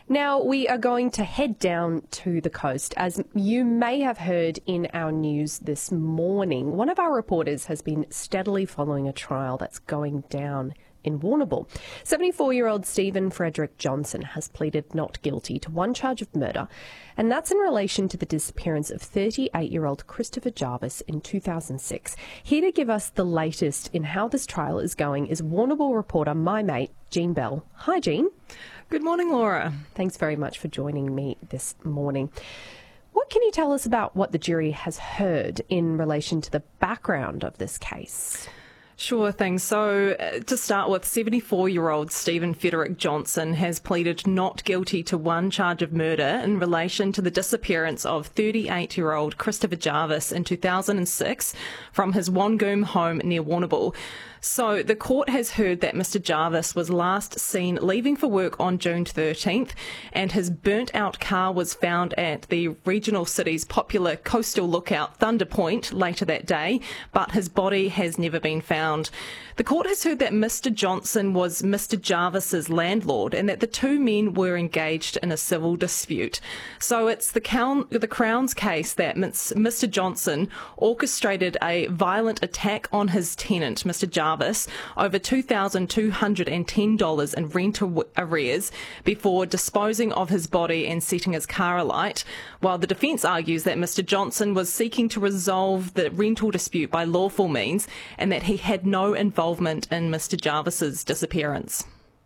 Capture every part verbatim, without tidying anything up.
Now, we are going to head down to the coast. As you may have heard in our news this morning, one of our reporters has been steadily following a trial that's going down in Warrnambool. seventy-four-year-old Stephen Frederick Johnson has pleaded not guilty to one charge of murder, and that's in relation to the disappearance of thirty-eight-year-old Christopher Jarvis in two thousand six. Here to give us the latest in how this trial is going is Warrnambool reporter, my mate, Jean Bell. Hi, Jean. Good morning, Laura. Thanks very much for joining me this morning. What can you tell us about what the jury has heard in relation to the background of this case? Sure thing. So uh, to start with, seventy-four-year-old Stephen Frederick Johnson has pleaded not guilty to one charge of murder in relation to the disappearance of thirty-eight-year-old Christopher Jarvis in two thousand six from his Wangoom home near Warrnambool. So the court has heard that Mister Jarvis was last seen leaving for work on June thirteenth, and his burnt-out car was found at the regional city's popular coastal lookout Thunder Point later that day, but his body has never been found. The court has heard that Mister Johnson was Mister Jarvis's landlord and that the two men were engaged in a civil dispute. So it's the, Crown, the Crown's case that Mister Johnson orchestrated a violent attack on his tenant, Mister Jarvis, over two thousand two hundred ten dollars in rental arrears before disposing of his body and setting his car alight, while the defence argues that Mister Johnson was seeking to resolve the rental dispute by lawful means and that he had no involvement in Mister Jarvis's disappearance.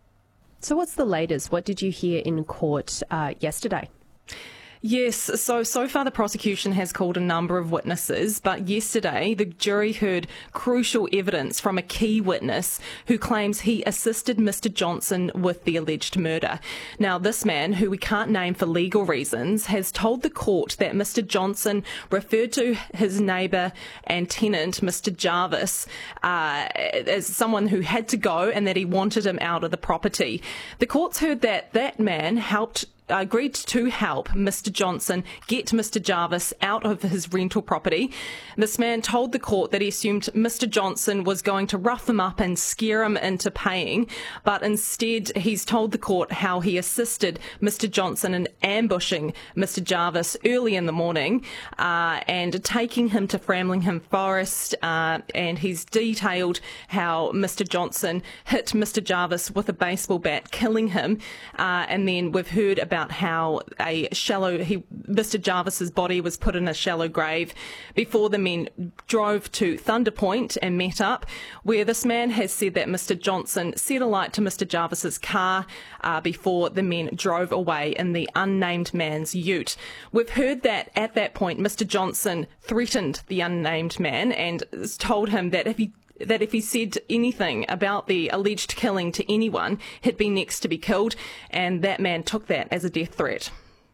So what's the latest? What did you hear in court uh, yesterday? Yes, so so far the prosecution has called a number of witnesses, but yesterday the jury heard crucial evidence from a key witness who claims he assisted Mister Johnson with the alleged murder. Now, this man, who we can't name for legal reasons, has told the court that Mister Johnson referred to his neighbour and tenant, Mister Jarvis, uh, as someone who had to go and that he wanted him out of the property. The court's heard that that man helped agreed to help Mister Johnson get Mister Jarvis out of his rental property. This man told the court that he assumed Mister Johnson was going to rough him up and scare him into paying, but instead he's told the court how he assisted Mister Johnson in ambushing Mister Jarvis early in the morning uh, and taking him to Framlingham Forest, uh, and he's detailed how Mister Johnson hit Mister Jarvis with a baseball bat, killing him, uh, and then we've heard about how a shallow, he, Mister Jarvis's body was put in a shallow grave before the men drove to Thunder Point and met up, where this man has said that Mister Johnson set alight to Mister Jarvis's car uh, before the men drove away in the unnamed man's ute. We've heard that at that point Mister Johnson threatened the unnamed man and told him that if he that if he said anything about the alleged killing to anyone, he'd be next to be killed, and that man took that as a death threat.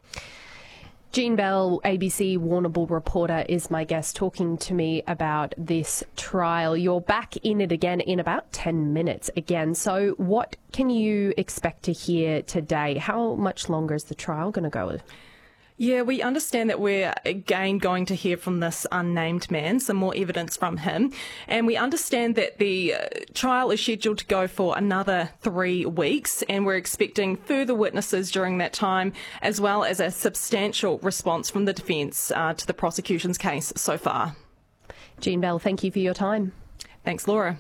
Jean Bell, A B C Warrnambool reporter, is my guest talking to me about this trial. You're back in it again in about ten minutes again. So what can you expect to hear today? How much longer is the trial going to go? Yeah, we understand that we're again going to hear from this unnamed man, some more evidence from him. And we understand that the uh, trial is scheduled to go for another three weeks, and we're expecting further witnesses during that time, as well as a substantial response from the defence uh, to the prosecution's case so far. Jean Bell, thank you for your time. Thanks, Laura.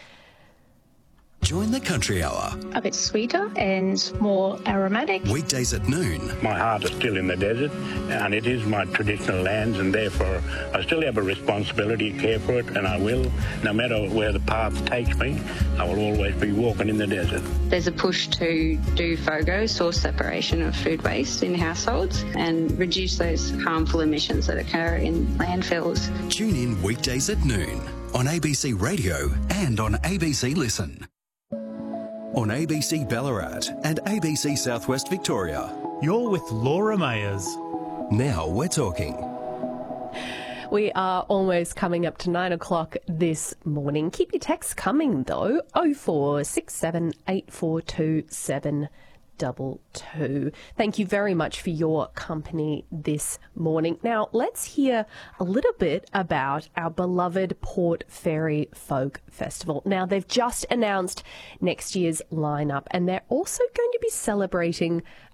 Join the Country Hour. A bit sweeter and more aromatic. Weekdays at noon. My heart is still in the desert, and it is my traditional lands, and therefore I still have a responsibility to care for it, and I will. No matter where the path takes me, I will always be walking in the desert. There's a push to do FOGO, source separation of food waste in households, and reduce those harmful emissions that occur in landfills. Tune in weekdays at noon on A B C Radio and on A B C Listen. On A B C Ballarat and A B C Southwest Victoria. You're with Laura Mayers. Now we're talking. We are almost coming up to nine o'clock this morning. Keep your texts coming though. oh four six seven eight four two seven double two. Thank you very much for your company this morning. Now, let's hear a little bit about our beloved Port Fairy Folk Festival. Now, they've just announced next year's lineup, and they're also going to be celebrating